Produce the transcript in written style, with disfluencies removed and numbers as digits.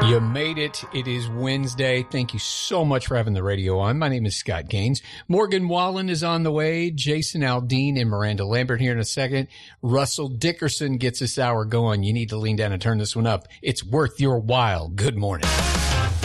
You made it. It is Wednesday. Thank you so much for having the radio on. My name is Scott Gaines. Morgan Wallen is on the way. Jason Aldean and Miranda Lambert here in a second. Russell Dickerson gets this hour going. You need to lean down and turn this one up. It's worth your while. Good morning.